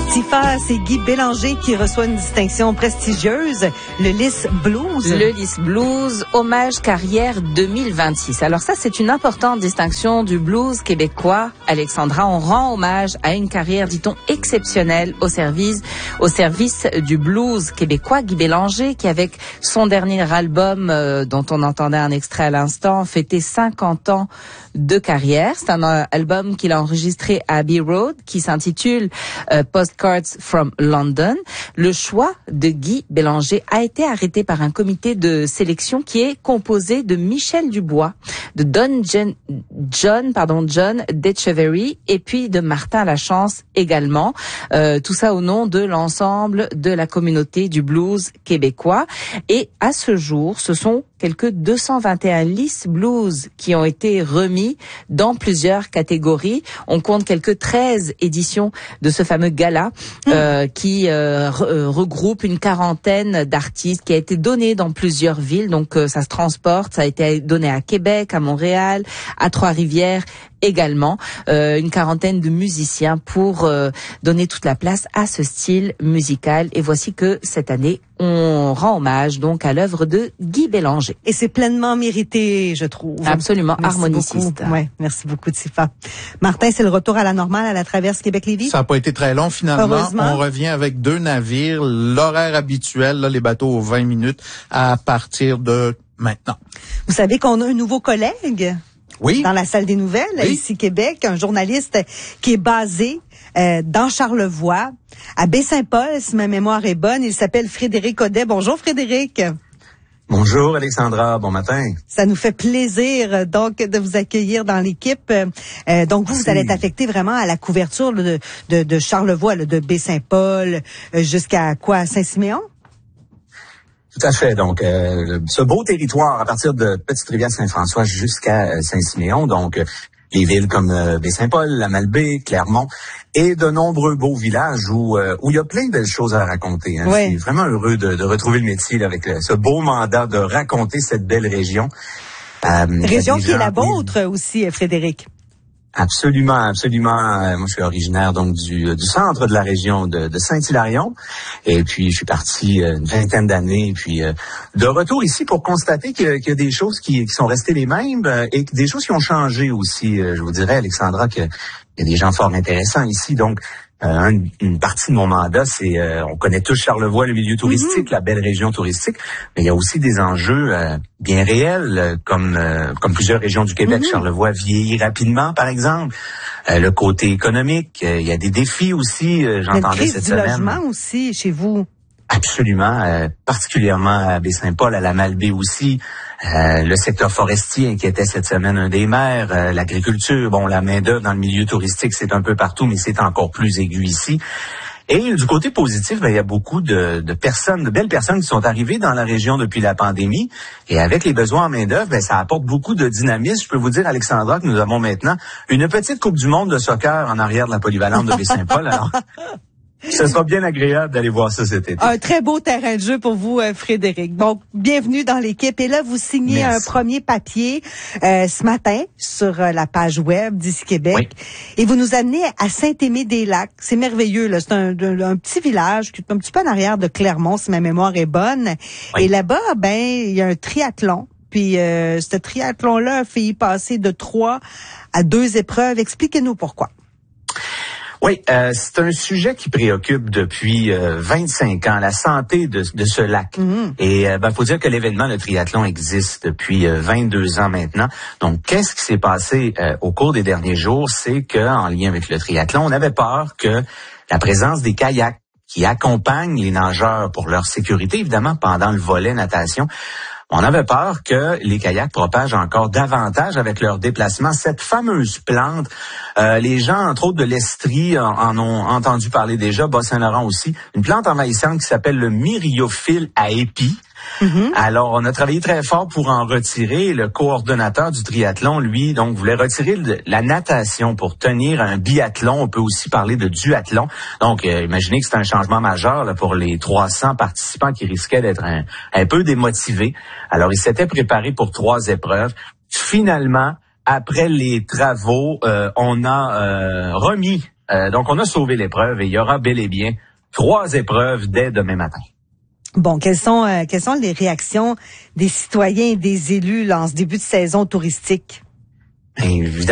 Tifa, c'est Guy Bélanger qui reçoit une distinction prestigieuse, le Lys Blues. Le Lys Blues, hommage carrière 2026. Alors ça, c'est une importante distinction du blues québécois. Alexandra, on rend hommage à une carrière, dit-on, exceptionnelle au service du blues québécois. Guy Bélanger, qui avec son dernier album, dont on entendait un extrait à l'instant, fêtait 50 ans de carrière. C'est un album qu'il a enregistré à Abbey Road, qui s'intitule Postcards from London. Le choix de Guy Bélanger a été arrêté par un comité de sélection qui est composé de Michel Dubois, de John Detcheverry et puis de Martin Lachance également. Tout ça au nom de l'ensemble de la communauté du blues québécois. Et à ce jour, ce sont quelques 221 Lys Blues qui ont été remis dans plusieurs catégories. On compte quelques 13 éditions de ce fameux gala qui regroupe une quarantaine d'artistes, qui a été donné dans plusieurs villes. Donc ça se transporte, ça a été donné à Québec, à Montréal, à Trois-Rivières également, une quarantaine de musiciens pour donner toute la place à ce style musical. Et voici que cette année, on rend hommage donc à l'œuvre de Guy Bélanger. Et c'est pleinement mérité, je trouve. Absolument, merci harmoniciste. Ouais, merci beaucoup, Tifa. Martin, c'est le retour à la normale à la traverse Québec-Lévis? Ça n'a pas été très long, finalement. Heureusement. On revient avec 2 navires, l'horaire habituel, là, les bateaux aux 20 minutes à partir de maintenant. Vous savez qu'on a un nouveau collègue? Oui. Dans la salle des nouvelles, oui. Ici Québec, un journaliste qui est basé dans Charlevoix, à Baie-Saint-Paul, si ma mémoire est bonne. Il s'appelle Frédéric Audet. Bonjour Frédéric. Bonjour Alexandra, bon matin. Ça nous fait plaisir donc de vous accueillir dans l'équipe. Donc vous allez être affecté vraiment à la couverture de Charlevoix, là, de Baie-Saint-Paul jusqu'à quoi, Saint-Siméon? Tout à fait. Donc, ce beau territoire à partir de Petite-Rivière-Saint-François jusqu'à Saint-Siméon, donc les villes comme Baie-Saint-Paul, la Malbaie, Clermont et de nombreux beaux villages où il y a plein de belles choses à raconter. Hein. Ouais. Je suis vraiment heureux de retrouver le métier là, avec ce beau mandat de raconter cette belle région. Région qui est la vôtre aussi, Frédéric. Absolument, absolument. Moi, je suis originaire donc du centre de la région de Saint-Hilarion. Et puis, je suis parti une vingtaine d'années. Et puis, de retour ici pour constater qu'il y a des choses qui sont restées les mêmes et des choses qui ont changé aussi. Je vous dirais, Alexandra, qu'il y a des gens fort intéressants ici. Donc, une partie de mon mandat, c'est on connaît tous Charlevoix, le milieu touristique, la belle région touristique, mais il y a aussi des enjeux bien réels, comme plusieurs régions du Québec. Charlevoix vieillit rapidement, par exemple. Le côté économique, il y a des défis aussi. J'entendais cette semaine. Le logement aussi chez vous. Absolument, particulièrement à Baie-Saint-Paul, à la Malbaie aussi. Le secteur forestier inquiétait cette semaine un des maires, l'agriculture, bon, la main-d'œuvre dans le milieu touristique, c'est un peu partout, mais c'est encore plus aigu ici. Et du côté positif, il y a beaucoup de personnes, de belles personnes qui sont arrivées dans la région depuis la pandémie. Et avec les besoins en main-d'œuvre, ça apporte beaucoup de dynamisme. Je peux vous dire, Alexandra, que nous avons maintenant une petite Coupe du monde de soccer en arrière de la polyvalente de Baie-Saint-Paul. Alors, ce sera bien agréable d'aller voir ça cet été. Un très beau terrain de jeu pour vous, Frédéric. Donc, bienvenue dans l'équipe. Et là, vous signez un premier papier ce matin sur la page web d'Ici Québec. Oui. Et vous nous amenez à Saint-Aimé-des-Lacs. C'est merveilleux, là. C'est un petit village qui est un petit peu en arrière de Clermont, si ma mémoire est bonne. Oui. Et là-bas, il y a un triathlon. Puis, ce triathlon-là a fait y passer de 3 à 2 épreuves. Expliquez-nous pourquoi. Oui, c'est un sujet qui préoccupe depuis 25 ans, la santé de ce lac. Et faut dire que l'événement, le triathlon, existe depuis 22 ans maintenant. Donc, qu'est-ce qui s'est passé au cours des derniers jours? C'est que, en lien avec le triathlon, on avait peur que la présence des kayaks qui accompagnent les nageurs pour leur sécurité, évidemment, pendant le volet natation, on avait peur que les kayaks propagent encore davantage avec leur déplacement cette fameuse plante. Les gens, entre autres de l'Estrie, en ont entendu parler déjà, Bas-Saint-Laurent aussi, une plante envahissante qui s'appelle le myriophylle à épis. Alors, on a travaillé très fort pour en retirer. Le coordonnateur du triathlon, lui, donc, voulait retirer la natation pour tenir un biathlon. On peut aussi parler de duathlon. Donc, imaginez que c'est un changement majeur là, pour les 300 participants qui risquaient d'être un peu démotivés. Alors, ils s'étaient préparés pour 3 épreuves. Finalement, après les travaux, on a remis Donc, on a sauvé l'épreuve et il y aura bel et bien 3 épreuves dès demain matin. Bon, quelles sont les réactions des citoyens et des élus là, en ce début de saison touristique? Évidemment.